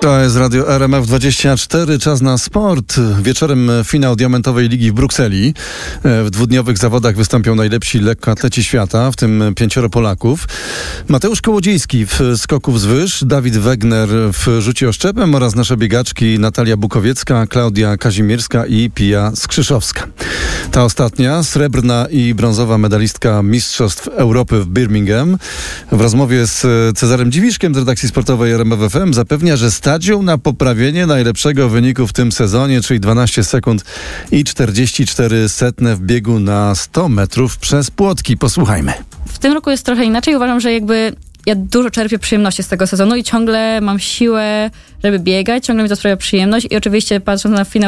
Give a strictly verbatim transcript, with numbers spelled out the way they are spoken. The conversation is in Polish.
To jest Radio R M F dwadzieścia cztery, czas na sport. Wieczorem finał Diamentowej Ligi w Brukseli. W dwudniowych zawodach wystąpią najlepsi lekkoatleci świata, w tym pięcioro Polaków. Mateusz Kołodziejski w skoku wzwyż, Dawid Wegner w rzucie oszczepem oraz nasze biegaczki Natalia Bukowiecka, Klaudia Kazimierska i Pia Skrzyszowska. Ta ostatnia, srebrna i brązowa medalistka Mistrzostw Europy w Birmingham, w rozmowie z Cezarem Dziwiszkiem z redakcji sportowej R M F F M zapewnia, że stać ją na poprawienie najlepszego wyniku w tym sezonie, czyli dwanaście sekund i czterdzieści cztery setne w biegu na sto metrów przez płotki. Posłuchajmy. W tym roku jest trochę inaczej. Uważam, że jakby ja dużo czerpię przyjemności z tego sezonu i ciągle mam siłę, żeby biegać, ciągle mi to sprawia przyjemność i oczywiście patrząc na finał